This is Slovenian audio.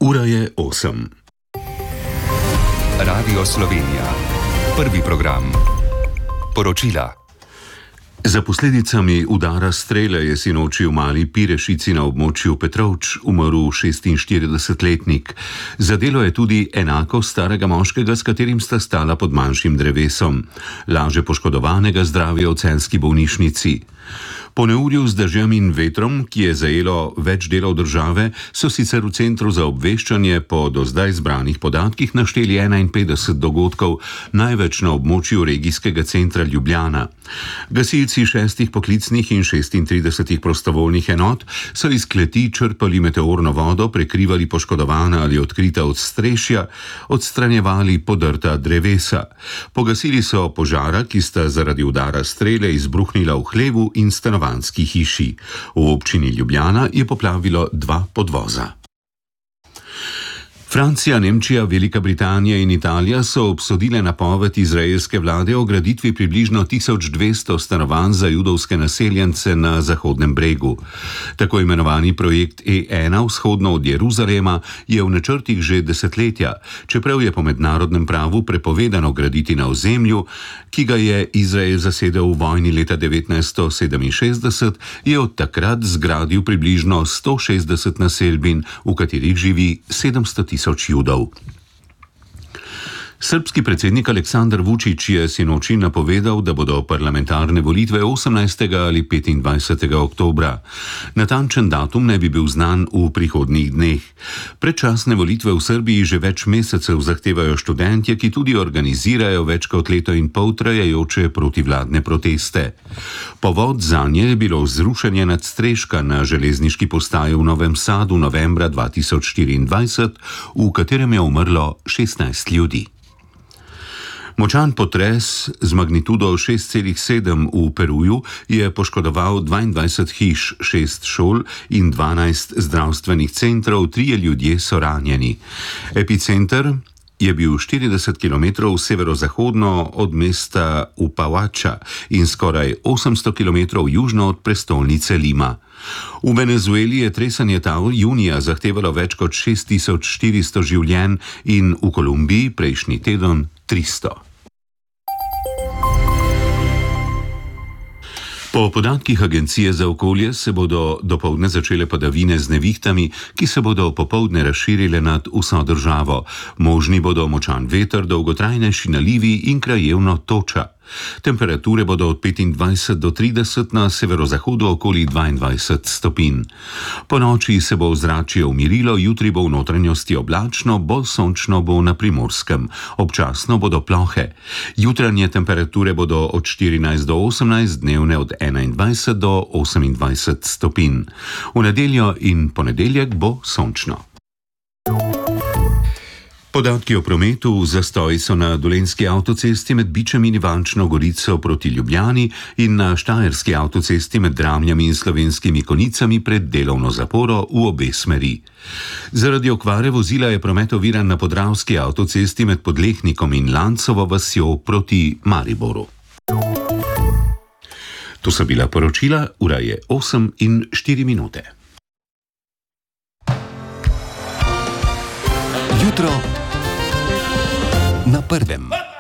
Ura je 8. Radio Slovenija. Prvi program. Poročila. Za posledicami udara strele je sinoči v Mali Pirešici na območju Petrovč umrl 46-letnik. Zadelo je tudi enako starega moškega, s katerim sta stala pod manjšim drevesom. Laže poškodovanega zdravijo v celjski bolnišnici. Po neurju z dežjem in vetrom, ki je zajelo več delov države, so sicer v Centru za obveščanje po do zdaj zbranih podatkih našteli 51 dogodkov, največ na območju regijskega centra Ljubljana. Gasilci 6 poklicnih in 36 prostovoljnih enot so iz kleti črpali meteorno vodo, prekrivali poškodovana ali odkrita odstrešja, odstranjevali podrta drevesa. Pogasili so požara, ki sta zaradi udara strele izbruhnila v hlevu in stanovanjski hiši. V občini Ljubljana je poplavilo 2 podvoza. Francija, Nemčija, Velika Britanija in Italija so obsodile napoved izraelske vlade o graditvi približno 1200 stanovanj za judovske naseljence na Zahodnem bregu. Tako imenovani projekt E1 vzhodno od Jeruzalema je v načrtih že desetletja, čeprav je po mednarodnem pravu prepovedano graditi na ozemlju, ki ga je Izrael zasedel v vojni leta 1967, je od takrat zgradil približno 160 naselbin, v katerih živi 700 000 Judov. Srbski predsednik Aleksandar Vučić je sinoči napovedal, da bodo parlamentarne volitve 18. ali 25. oktobra. Natančen datum ne bi bil znan v prihodnjih dneh. Predčasne volitve v Srbiji že več mesecev zahtevajo študentje, ki tudi organizirajo več kot leto in pol trajajoče protivladne proteste. Povod zanje je bilo zrušenje nadstreška na železniški postaji v Novem Sadu novembra 2024, v katerem je umrlo 16 ljudi. Močan potres z magnitudo 6,7 v Peruju je poškodoval 22 hiš, 6 šol in 12 zdravstvenih centrov, 3 ljudje so ranjeni. Epicenter je bil 40 km severozahodno od mesta Upavača in skoraj 800 km južno od prestolnice Lima. V Venezueli je tresanje tal junija zahtevalo več kot 6400 življenj in v Kolumbiji prejšnji teden 300. Po podatkih Agencije za okolje se bodo dopoldne začele padavine z nevihtami, ki se bodo popoldne razširile nad vso državo. Možni bodo močan veter, dolgotrajnejši nalivi in krajevno toča. Temperature bodo od 25 do 30, na severozahodu okoli 22 stopinj. Po noči se bo ozračje umirilo, jutri bo v notranjosti oblačno, bolj sončno bo na Primorskem. Občasno bodo plohe. Jutranje temperature bodo od 14 do 18, dnevne od 21 do 28 stopinj. V nedeljo in ponedeljek bo sončno. Podatki o prometu: zastoji so na Dolenjski avtocesti med Bičem in Ivančno Gorico proti Ljubljani in na Štajerski avtocesti med Dramljami in Slovenskimi Konicami pred delovno zaporo v obe smeri. Zaradi okvare vozila je promet oviran na Podravski avtocesti med Podlehnikom in Lancovo vasjo proti Mariboru. To so bila poročila, ura je 8:04. Jutro na prvem.